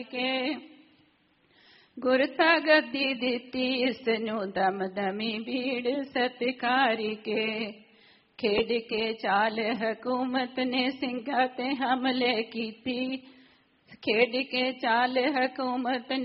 ਕੇ ਗੁਰਤਾ ਗੱਦੀ ਦਿੱਤੀ ਇਸ ਨੂੰ ਦਮ ਦਮੀ ਭੀੜ ਸਤਿਕਾਰੀ ਕੇ ਖੇਡ ਕੇ ਚਾਲ ਹਕੂਮਤ ਨੇ ਸਿੰਘਾਂ ਤੇ ਹਮਲੇ ਕੀਤੀ ਖੇਡ ਕੇ ਚਾਲ ਹਕੂਮਤ